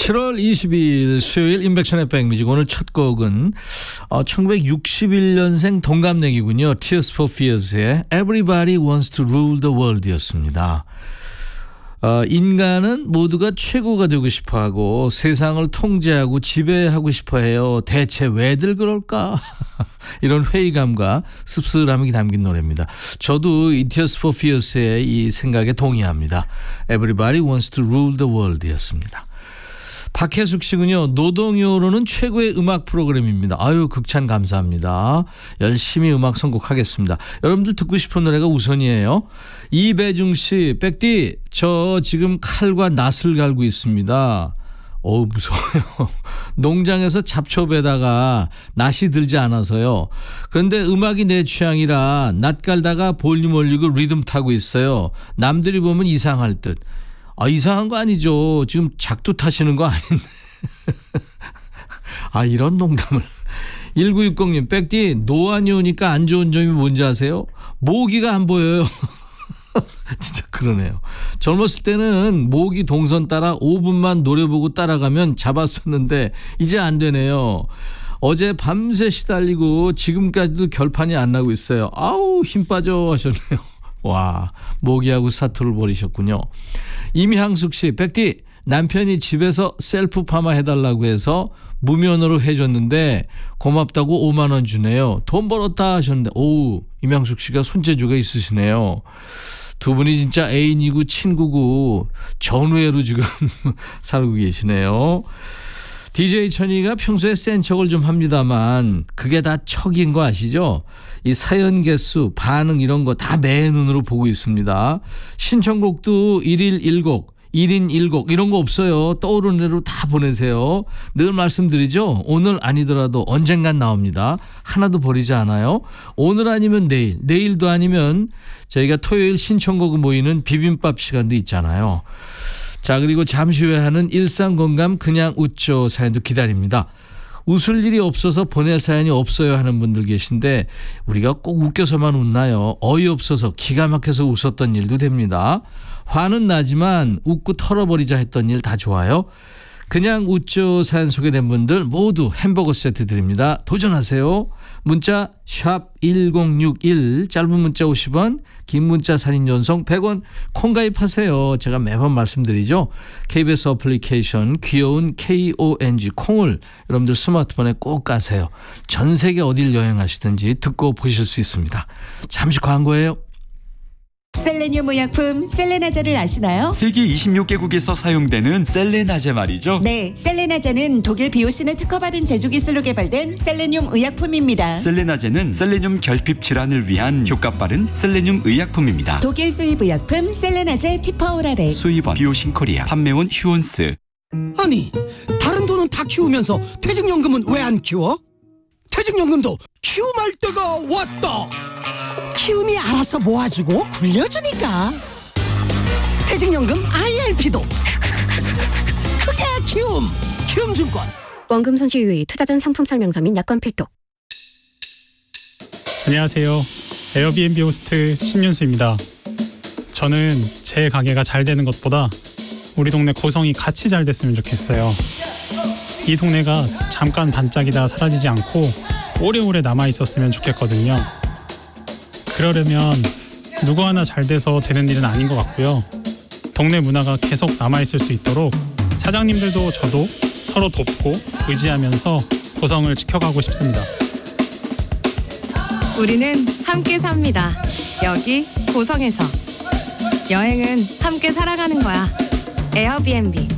7월 22일 수요일 인백션의 백뮤직 오늘 첫 곡은 1961년생 동갑내기군요. Tears for Fears의 Everybody Wants to Rule the World 였습니다. 인간은 모두가 최고가 되고 싶어하고 세상을 통제하고 지배하고 싶어해요. 대체 왜들 그럴까? 이런 회의감과 씁쓸함이 담긴 노래입니다. 저도 이 Tears for Fears의 이 생각에 동의합니다. Everybody Wants to Rule the World 였습니다. 박혜숙 씨군요. 노동요로는 최고의 음악 프로그램입니다. 아유, 극찬 감사합니다. 열심히 음악 선곡하겠습니다. 여러분들 듣고 싶은 노래가 우선이에요. 이배중 씨, 백디, 저 지금 칼과 낫을 갈고 있습니다. 무서워요. 농장에서 잡초 베다가 낫이 들지 않아서요. 그런데 음악이 내 취향이라 낫 갈다가 볼륨 올리고 리듬 타고 있어요. 남들이 보면 이상할 듯. 이상한 거 아니죠. 지금 작두 타시는 거 아닌데. 이런 농담을. 1960님, 백디, 노안이 오니까 안 좋은 점이 뭔지 아세요? 모기가 안 보여요. 진짜 그러네요. 젊었을 때는 모기 동선 따라 5분만 노래 보고 따라가면 잡았었는데 이제 안 되네요. 어제 밤새 시달리고 지금까지도 결판이 안 나고 있어요. 아우, 힘 빠져 하셨네요. 와, 모기하고 사투를 벌이셨군요. 임향숙 씨, 백디, 남편이 집에서 셀프 파마 해달라고 해서 무면허로 해줬는데 고맙다고 5만 원 주네요. 돈 벌었다 하셨는데, 임향숙 씨가 손재주가 있으시네요. 두 분이 진짜 애인이고 친구고 전우애로 지금 살고 계시네요. DJ 천이가 평소에 센 척을 좀 합니다만 그게 다 척인 거 아시죠? 이 사연 개수, 반응 이런 거 다 내 눈으로 보고 있습니다. 신청곡도 1일 1곡, 1인 1곡 이런 거 없어요. 떠오르는 대로 다 보내세요. 늘 말씀드리죠. 오늘 아니더라도 언젠간 나옵니다. 하나도 버리지 않아요. 오늘 아니면 내일, 내일도 아니면 저희가 토요일 신청곡 모이는 비빔밥 시간도 있잖아요. 자, 그리고 잠시 후에 하는 일상공감 그냥 웃죠 사연도 기다립니다. 웃을 일이 없어서 보낼 사연이 없어요 하는 분들 계신데 우리가 꼭 웃겨서만 웃나요? 어이없어서 기가 막혀서 웃었던 일도 됩니다. 화는 나지만 웃고 털어버리자 했던 일 다 좋아요. 그냥 웃죠 사연 소개된 분들 모두 햄버거 세트 드립니다. 도전하세요. 문자 샵 1061, 짧은 문자 50원, 긴 문자 사진 전송 100원, 콩 가입하세요. 제가 매번 말씀드리죠. KBS 어플리케이션 귀여운 KONG 콩을 여러분들 스마트폰에 꼭 까세요. 전 세계 어딜 여행하시든지 듣고 보실 수 있습니다. 잠시 광고예요. 셀레늄 의약품 셀레나제를 아시나요? 세계 26개국에서 사용되는 셀레나제 말이죠. 네, 셀레나제는 독일 BOC는 특허받은 제조기술로 개발된 셀레늄 의약품입니다. 셀레나제는 셀레늄 결핍 질환을 위한 효과 빠른 셀레늄 의약품입니다. 독일 수입 의약품 셀레나제 티파오라레. 수입원 비오신코리아, 판매원 휴온스. 아니, 다른 돈은 다 키우면서 퇴직연금은 왜 안 키워? 퇴직연금도 키움할 때가 왔다. 키움이 알아서 모아주고 굴려주니까. 퇴직연금 IRP도 그게 키움. 키움증권. 원금 손실 유의, 투자 전 상품 설명서 및 약관 필독. 안녕하세요. 에어비앤비 호스트 신윤수입니다. 저는 제 가게가 잘 되는 것보다 우리 동네 고성이 같이 잘 됐으면 좋겠어요. 이 동네가 잠깐 반짝이다 사라지지 않고 오래오래 남아있었으면 좋겠거든요. 그러려면 누구 하나 잘 돼서 되는 일은 아닌 것 같고요. 동네 문화가 계속 남아있을 수 있도록 사장님들도 저도 서로 돕고 의지하면서 고성을 지켜가고 싶습니다. 우리는 함께 삽니다. 여기 고성에서. 여행은 함께 살아가는 거야. 에어비앤비.